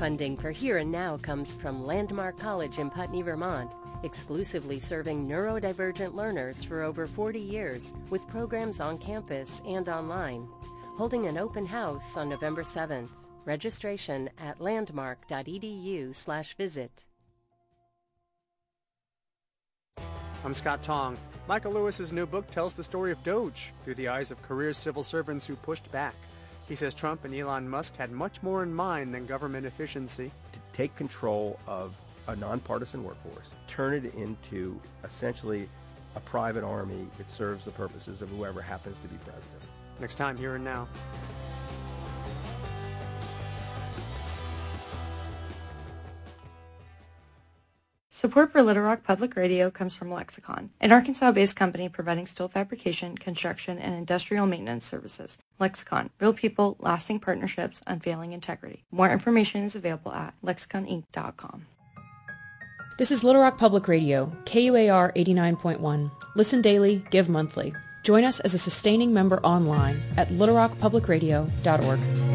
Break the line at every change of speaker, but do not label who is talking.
Funding for Here and Now comes from Landmark College in Putney, Vermont, exclusively serving neurodivergent learners for over 40 years with programs on campus and online. Holding an open house on November 7th. Registration at landmark.edu/visit.
I'm Scott Tong. Michael Lewis's new book tells the story of Doge through the eyes of career civil servants who pushed back. He says Trump and Elon Musk had much more in mind than government efficiency.
To take control of a nonpartisan workforce, turn it into essentially a private army that serves the purposes of whoever happens to be president.
Next time, Here and Now.
Support for Little Rock Public Radio comes from Lexicon, an Arkansas-based company providing steel fabrication, construction, and industrial maintenance services. Lexicon, real people, lasting partnerships, unfailing integrity. More information is available at lexiconinc.com.
This is Little Rock Public Radio, KUAR 89.1. Listen daily, give monthly. Join us as a sustaining member online at littlerockpublicradio.org.